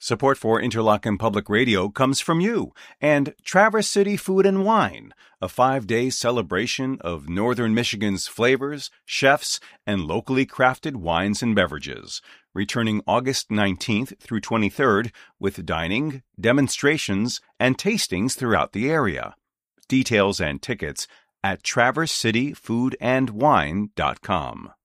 Support for Interlochen Public Radio comes from you and Traverse City Food and Wine, a 5-day celebration of Northern Michigan's flavors, chefs, and locally crafted wines and beverages, returning August 19th through 23rd with dining, demonstrations, and tastings throughout the area. Details and tickets at traversecityfoodandwine.com.